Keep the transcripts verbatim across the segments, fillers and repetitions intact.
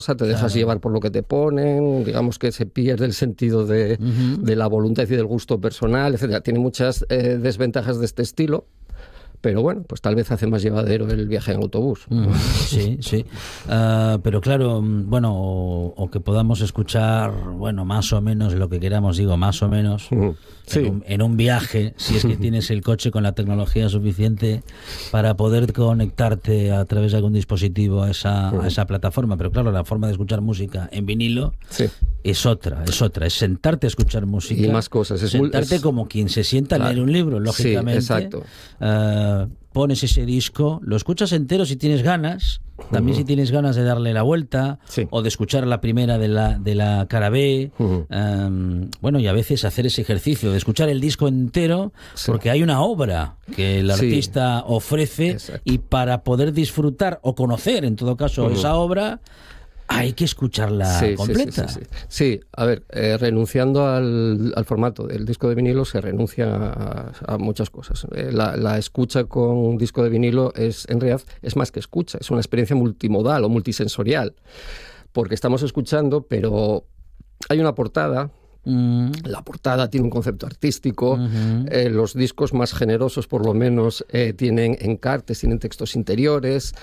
sea, te dejas Claro. llevar por lo que te ponen, digamos que se pierde el sentido de, Uh-huh. de la voluntad y del gusto personal, etcétera. Tiene muchas eh, desventajas de este estilo, pero bueno, pues tal vez hace más llevadero el viaje en autobús. Uh-huh. Sí, sí. Uh, pero claro, bueno, o, o que podamos escuchar, bueno, más o menos lo que queramos, digo, más o menos, Uh-huh. Sí. en, un, en un viaje, si es que tienes el coche con la tecnología suficiente para poder conectarte a través de algún dispositivo a esa, Uh-huh. a esa plataforma. Pero claro, la forma de escuchar música en vinilo Sí. es otra, es otra, es sentarte a escuchar música. Y más cosas. Es muy- sentarte es- como quien se sienta a Claro. leer un libro, lógicamente. Sí, exacto. Uh, pones ese disco, lo escuchas entero si tienes ganas, también Uh-huh. si tienes ganas de darle la vuelta, Sí. o de escuchar la primera de la, de la cara B. Uh-huh. Um, bueno, y a veces hacer ese ejercicio de escuchar el disco entero, Sí. porque hay una obra que el Sí. artista ofrece, Exacto. y para poder disfrutar o conocer, en todo caso, Uh-huh. esa obra, hay que escucharla Sí, sí, completa. Sí, sí, sí. Sí, a ver, eh, renunciando al, al formato del disco de vinilo se renuncia a, a muchas cosas. Eh, la, la escucha con un disco de vinilo es, en realidad, es más que escucha, es una experiencia multimodal o multisensorial, porque estamos escuchando, pero hay una portada. Mm. La portada tiene un concepto artístico, Uh-huh. eh, los discos más generosos por lo menos eh, tienen encartes, tienen textos interiores.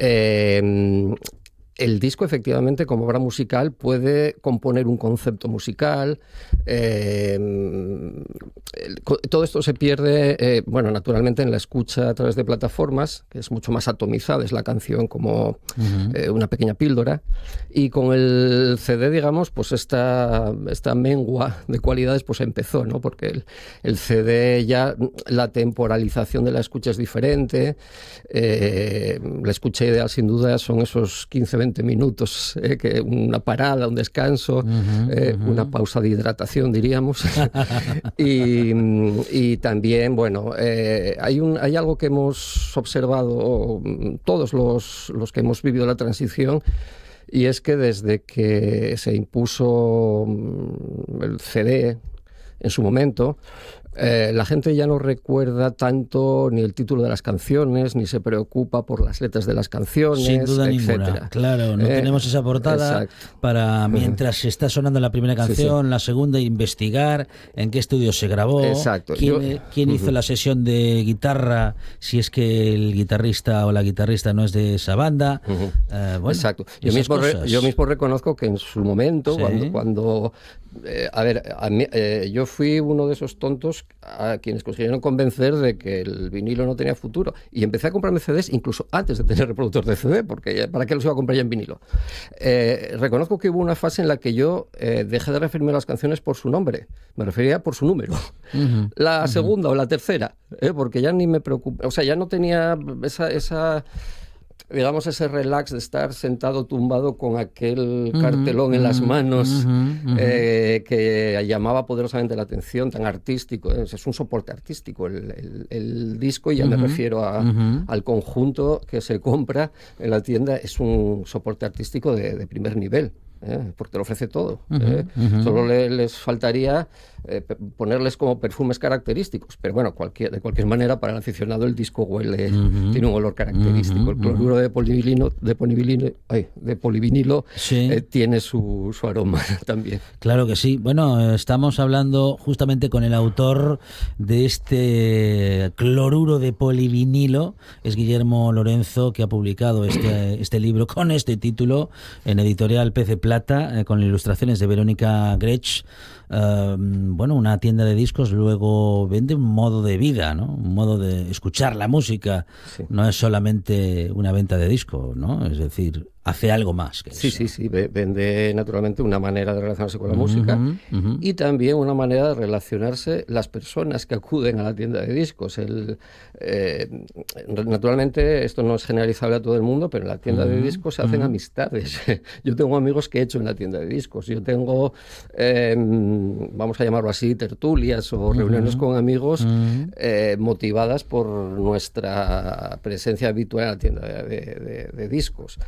Eh, el disco efectivamente como obra musical puede componer un concepto musical. Eh, el, todo esto se pierde, eh, bueno, naturalmente en la escucha a través de plataformas, que es mucho más atomizada, es la canción como Uh-huh. eh, una pequeña píldora, y con el C D, digamos, pues esta, esta mengua de cualidades pues empezó, ¿no? Porque el, el C D ya, la temporalización de la escucha es diferente, eh, la escucha ideal sin duda son esos quince a veinte minutos, eh, que una parada, un descanso, Uh-huh, eh, uh-huh. una pausa de hidratación, diríamos. y, y también, bueno, eh, hay, un, hay algo que hemos observado todos los, los que hemos vivido la transición, y es que desde que se impuso el C D en su momento, eh, la gente ya no recuerda tanto ni el título de las canciones, ni se preocupa por las letras de las canciones, sin duda etcétera. ninguna. Claro, no Eh, tenemos esa portada exacto. para, mientras se está sonando la primera canción, Sí, sí. la segunda, investigar en qué estudio se grabó, Exacto. quién, Yo- quién hizo uh-huh. la sesión de guitarra, si es que el guitarrista o la guitarrista no es de esa banda. Uh-huh. Eh, bueno, Exacto. Yo esas mismo, re- cosas. yo mismo reconozco que en su momento, Sí. cuando, cuando eh, a ver, a mí, eh, yo fui uno de esos tontos a quienes consiguieron convencer de que el vinilo no tenía futuro, y empecé a comprarme C Ds incluso antes de tener reproductor de C D, porque ya, ¿para qué los iba a comprar ya en vinilo? Eh, reconozco que hubo una fase en la que yo eh, dejé de referirme a las canciones por su nombre, me refería por su número. Uh-huh. La Uh-huh. segunda o la tercera, ¿eh? Porque ya ni me preocupé, o sea, ya no tenía esa, esa, digamos, ese relax de estar sentado tumbado con aquel Uh-huh. cartelón en las Uh-huh. manos, Uh-huh. Uh-huh. eh, que llamaba poderosamente la atención, tan artístico. Es, es un soporte artístico el, el, el disco, y ya Uh-huh. me refiero a, Uh-huh. al conjunto que se compra en la tienda, es un soporte artístico de, de primer nivel. ¿Eh? Porque te lo ofrece todo. Uh-huh, ¿eh? uh-huh. Solo le, les faltaría eh, ponerles como perfumes característicos, pero bueno, cualquier, de cualquier manera, para el aficionado el disco huele, uh-huh. tiene un olor característico. Uh-huh, el cloruro uh-huh. de polivinilo, de polivinilo, ay, de polivinilo sí. eh, tiene su, su aroma también. Claro que sí. Bueno, estamos hablando justamente con el autor de este cloruro de polivinilo, es Guillermo Lorenzo, que ha publicado este, este libro con este título en editorial Pez de Plata, eh, con ilustraciones de Verónica Grech. Uh, bueno, una tienda de discos luego vende un modo de vida, ¿no? Un modo de escuchar la música. Sí. No es solamente una venta de disco, ¿no? Es decir, hace algo más que sí, eso. Sí, sí, sí. Vende naturalmente una manera de relacionarse con la uh-huh, música uh-huh. y también una manera de relacionarse las personas que acuden a la tienda de discos. El, eh, naturalmente, esto no es generalizable a todo el mundo, pero en la tienda uh-huh, de discos se hacen uh-huh. amistades. Yo tengo amigos que he hecho en la tienda de discos. Yo tengo, eh, vamos a llamarlo así, tertulias o reuniones uh-huh. con amigos uh-huh. eh, motivadas por nuestra presencia habitual en la tienda de, de, de, de discos.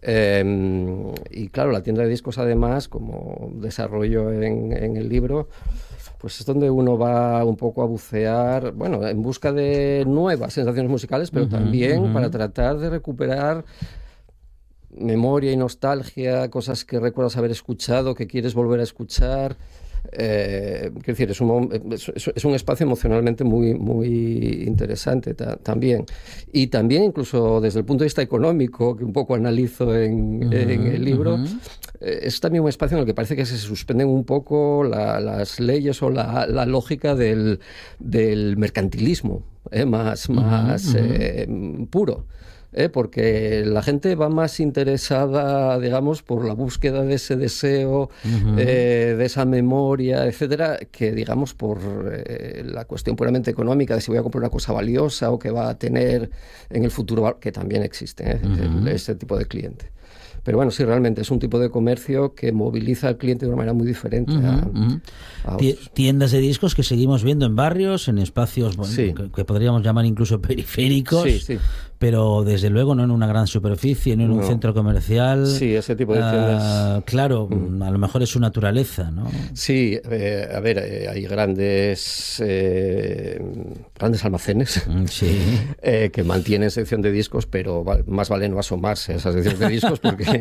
Eh, y claro, la tienda de discos, además, como desarrollo en, en el libro, pues es donde uno va un poco a bucear, bueno, en busca de nuevas sensaciones musicales, pero uh-huh, también uh-huh. para tratar de recuperar memoria y nostalgia, cosas que recuerdas haber escuchado, que quieres volver a escuchar. Eh, quiero decir, es un, es, es un espacio emocionalmente muy, muy interesante ta, también. Y también, incluso desde el punto de vista económico, que un poco analizo en, uh-huh, en el libro, uh-huh. eh, es también un espacio en el que parece que se suspenden un poco la, las leyes o la, la lógica del, del mercantilismo, eh, más, uh-huh, más uh-huh. Eh, puro. ¿Eh? Porque la gente va más interesada, digamos, por la búsqueda de ese deseo, uh-huh. eh, de esa memoria, etcétera, que, digamos, por eh, la cuestión puramente económica de si voy a comprar una cosa valiosa o que va a tener en el futuro, que también existe, ¿eh? uh-huh. ese tipo de cliente. Pero bueno, sí, realmente es un tipo de comercio que moviliza al cliente de una manera muy diferente. Uh-huh, a, uh-huh. a Tiendas de discos que seguimos viendo en barrios, en espacios bueno, sí. que, que podríamos llamar incluso periféricos, sí, sí. pero desde luego no en una gran superficie, no en no. un centro comercial. Sí, ese tipo de tiendas. Uh, claro, uh-huh. a lo mejor es su naturaleza, ¿no? Sí, eh, a ver, eh, hay grandes eh, grandes almacenes sí. eh, que mantienen sección de discos, pero más vale no asomarse a esas secciones de discos porque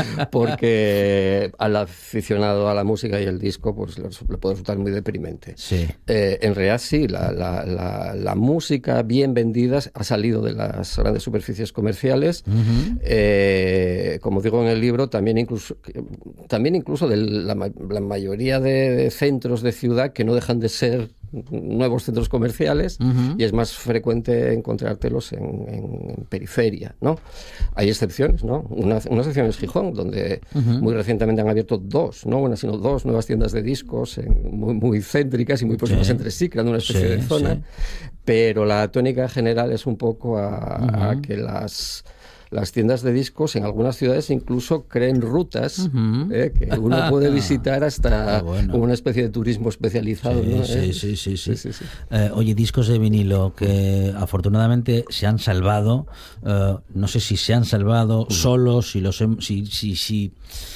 porque al aficionado a la música y el disco pues le puede resultar muy deprimente. Sí. Eh, en realidad sí, la, la, la, la música bien vendida ha salido de las grandes superficies comerciales, uh-huh. eh, como digo en el libro, también incluso, también incluso de la, la mayoría de, de centros de ciudad que no dejan de ser nuevos centros comerciales, uh-huh. y es más frecuente encontrártelos en, en, en periferia, ¿no? Hay excepciones, ¿no? Una, una excepción es Gijón, donde uh-huh. muy recientemente han abierto dos, no una, sino dos nuevas tiendas de discos en, muy, muy céntricas y muy próximas sí. entre sí, creando una especie sí, de zona, sí. pero la tónica general es un poco a, uh-huh. a que las... Las tiendas de discos en algunas ciudades incluso creen rutas uh-huh. eh, que uno puede visitar hasta ah, bueno. una especie de turismo especializado. Sí, ¿no? sí, ¿Eh? sí, sí, sí. sí, sí, sí. Eh, oye, discos de vinilo que afortunadamente se han salvado. Uh, no sé si se han salvado uh-huh. solos, si los hem, si, si, si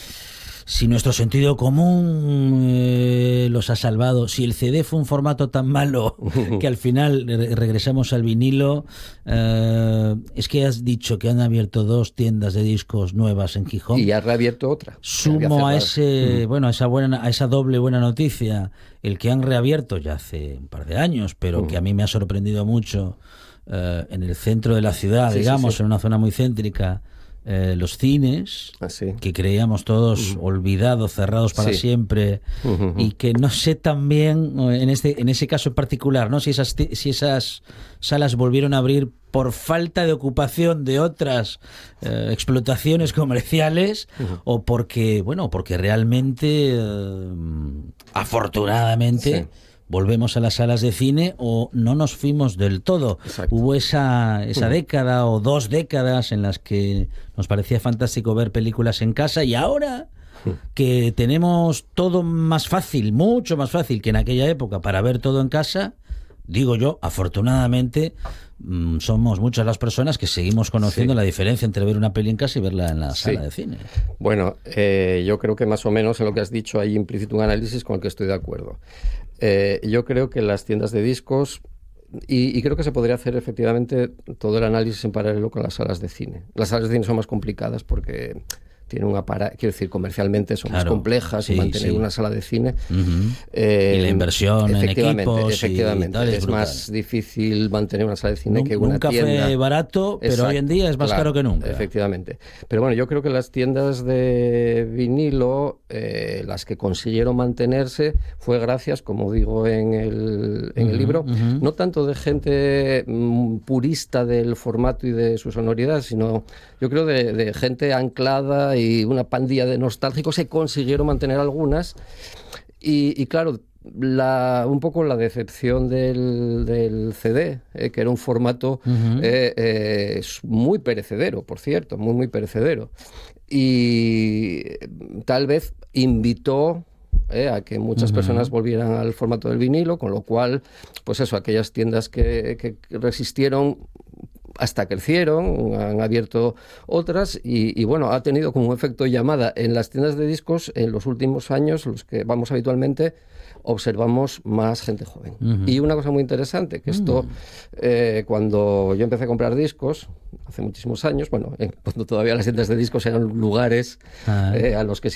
si nuestro sentido común eh, los ha salvado, si el C D fue un formato tan malo que al final re- regresamos al vinilo. Eh, es que has dicho que han abierto dos tiendas de discos nuevas en Gijón. Y ha reabierto otra. Sumo a ese, mm. bueno, a esa buena, a esa doble buena noticia, el que han reabierto ya hace un par de años, pero mm. que a mí me ha sorprendido mucho eh, en el centro de la ciudad, sí, digamos, sí, sí. en una zona muy céntrica. Eh, los cines, ah, sí. que creíamos todos uh-huh. olvidados, cerrados para sí. siempre, uh-huh. y que no sé también, en este en ese caso en particular, no si esas, si esas salas volvieron a abrir por falta de ocupación de otras eh, explotaciones comerciales, uh-huh. o porque, bueno, porque realmente, eh, afortunadamente... Sí. volvemos a las salas de cine o no nos fuimos del todo. Exacto. Hubo esa, esa uh-huh. década o dos décadas en las que nos parecía fantástico ver películas en casa y ahora uh-huh. que tenemos todo más fácil, mucho más fácil que en aquella época para ver todo en casa, digo yo, afortunadamente mmm, somos muchas las personas que seguimos conociendo sí. la diferencia entre ver una peli en casa y verla en la sí. sala de cine. Bueno, eh, yo creo que más o menos en lo que has dicho hay implícito un análisis con el que estoy de acuerdo. Eh, yo creo que las tiendas de discos, y, y creo que se podría hacer efectivamente todo el análisis en paralelo con las salas de cine. Las salas de cine son más complicadas porque tienen un aparato, quiero decir, comercialmente son claro, más complejas, sí, y mantener sí. una sala de cine. Uh-huh. Eh, y la inversión en equipos. Efectivamente, y tal, es, es más difícil mantener una sala de cine N- que una nunca tienda. Nunca fue barato, pero Exacto, hoy en día es más claro, caro que nunca. Efectivamente. Pero bueno, yo creo que las tiendas de vinilo, eh, las que consiguieron mantenerse, fue gracias, como digo en el, en uh-huh, el libro, uh-huh. no tanto de gente mm, purista del formato y de su sonoridad, sino yo creo de, de gente anclada y una pandilla de nostálgicos se consiguieron mantener algunas y, y claro, la, un poco la decepción del, del C D, eh, que era un formato uh-huh. eh, eh, muy perecedero, por cierto, muy muy perecedero, y tal vez invitó Eh, a que muchas uh-huh. personas volvieran al formato del vinilo, con lo cual, pues eso, aquellas tiendas que, que resistieron hasta crecieron, han abierto otras y, y bueno, ha tenido como un efecto llamada en las tiendas de discos en los últimos años, los que vamos habitualmente, observamos más gente joven. Uh-huh. Y una cosa muy interesante, que esto, uh-huh. eh, cuando yo empecé a comprar discos, hace muchísimos años, bueno, eh, cuando todavía las tiendas de discos eran lugares uh-huh. eh, a los que se